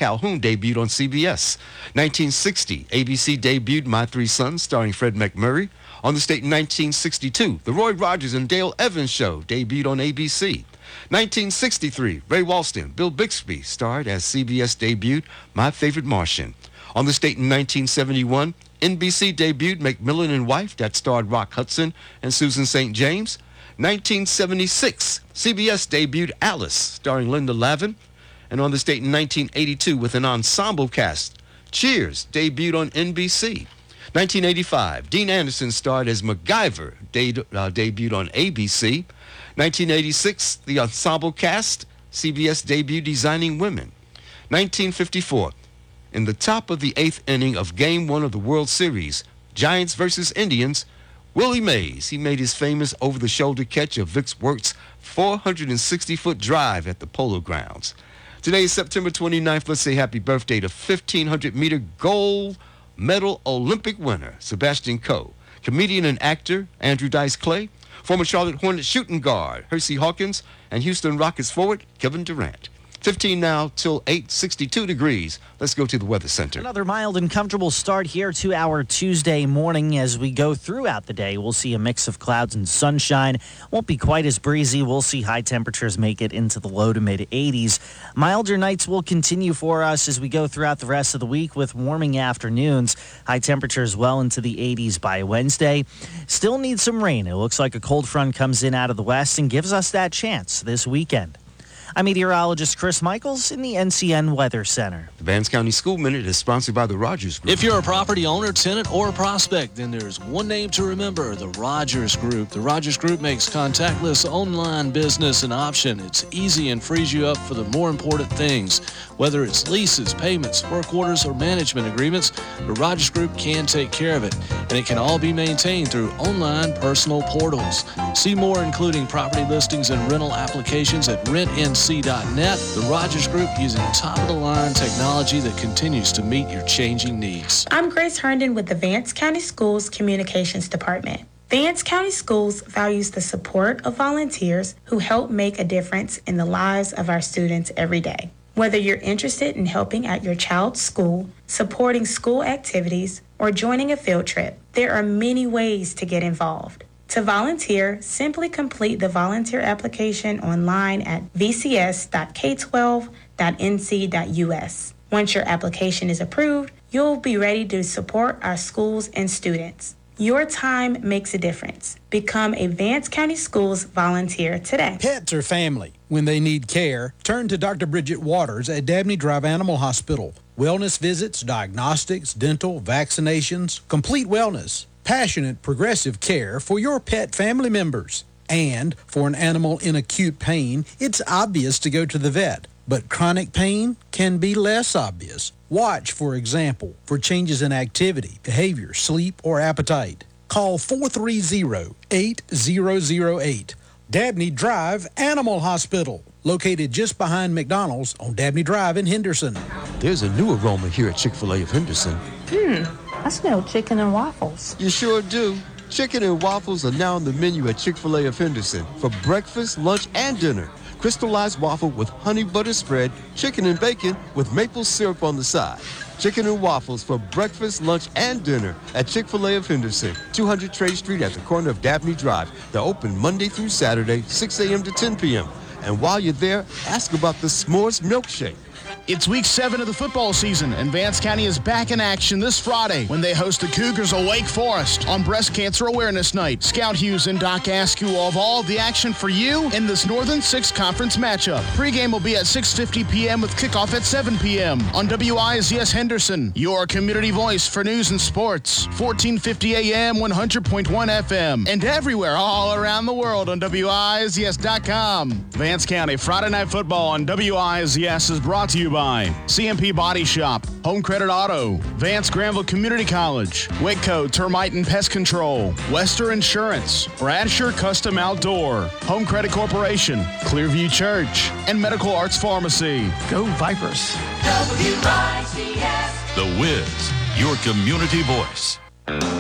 Calhoun debuted on CBS. 1960, ABC debuted My Three Sons, starring Fred MacMurray. On the state in 1962, The Roy Rogers and Dale Evans Show debuted on ABC. 1963, Ray Walston, Bill Bixby starred as CBS debuted My Favorite Martian. On the state in 1971, NBC debuted Macmillan and Wife, that starred Rock Hudson and Susan St. James. 1976, CBS debuted Alice, starring Linda Lavin. And on the state in 1982 with an ensemble cast, Cheers debuted on NBC. 1985, Dean Anderson starred as MacGyver, debuted on ABC. 1986, the ensemble cast, CBS debuted Designing Women. 1954, in the top of the 8th inning of Game 1 of the World Series, Giants versus Indians, Willie Mays, he made his famous over-the-shoulder catch of Vic Wertz's 460-foot drive at the Polo Grounds. Today is September 29th. Let's say happy birthday to 1,500-meter gold medal Olympic winner Sebastian Coe, comedian and actor Andrew Dice Clay, former Charlotte Hornets shooting guard Hersey Hawkins, and Houston Rockets forward Kevin Durant. 15 now till 8, 62 degrees. Let's go to the Weather Center. Another mild and comfortable start here to our Tuesday morning. As we go throughout the day, we'll see a mix of clouds and sunshine. Won't be quite as breezy. We'll see high temperatures make it into the low to mid 80s. Milder nights will continue for us as we go throughout the rest of the week with warming afternoons. High temperatures well into the 80s by Wednesday. Still need some rain. It looks like a cold front comes in out of the west and gives us that chance this weekend. I'm meteorologist Chris Michaels in the NCN Weather Center. The Vance County School Minute is sponsored by the Rogers Group. If you're a property owner, tenant, or a prospect, then there's one name to remember, the Rogers Group. The Rogers Group makes contactless online business an option. It's easy and frees you up for the more important things. Whether it's leases, payments, work orders, or management agreements, the Rogers Group can take care of it. And it can all be maintained through online personal portals. See more, including property listings and rental applications at rentnc.net. The Rogers Group, using top-of-the-line technology that continues to meet your changing needs. I'm Grace Herndon with the Vance County Schools Communications Department. Vance County Schools values the support of volunteers who help make a difference in the lives of our students every day. Whether you're interested in helping at your child's school, supporting school activities, or joining a field trip, there are many ways to get involved. To volunteer, simply complete the volunteer application online at vcs.k12.nc.us. Once your application is approved, you'll be ready to support our schools and students. Your time makes a difference. Become a Vance County Schools volunteer today. Pets are family. When they need care, turn to Dr. Bridget Waters at Dabney Drive Animal Hospital. Wellness visits, diagnostics, dental, vaccinations, complete wellness. Passionate, progressive care for your pet family members. And for an animal in acute pain, it's obvious to go to the vet. But chronic pain can be less obvious. Watch, for example, for changes in activity, behavior, sleep, or appetite. Call 430-8008. Dabney Drive Animal Hospital, located just behind McDonald's on Dabney Drive in Henderson. There's a new aroma here at Chick-fil-A of Henderson. I smell chicken and waffles. You sure do. Chicken and waffles are now on the menu at Chick-fil-A of Henderson for breakfast, lunch, and dinner. Crystallized waffle with honey butter spread, chicken and bacon with maple syrup on the side. Chicken and waffles for breakfast, lunch, and dinner at Chick-fil-A of Henderson, 200 Trade Street at the corner of Dabney Drive. They're open Monday through Saturday, 6 a.m. to 10 p.m. And while you're there, ask about the s'mores milkshake. It's week 7 of the football season, and Vance County is back in action this Friday when they host the Cougars of Wake Forest on Breast Cancer Awareness Night. Scout Hughes and Doc Askew will have all of the action for you in this Northern 6 Conference matchup. Pre-game will be at 6:50 p.m. with kickoff at 7 p.m. on WIZS Henderson, your community voice for news and sports. 1450 a.m., 100.1 FM, and everywhere all around the world on WIZS.com. Vance County Friday Night Football on WIZS is brought to you by CMP Body Shop, Home Credit Auto, Vance Granville Community College, Waco Termite and Pest Control, Wester Insurance, Bradshaw Custom Outdoor, Home Credit Corporation, Clearview Church, and Medical Arts Pharmacy. Go Vipers. The Wiz, your community voice.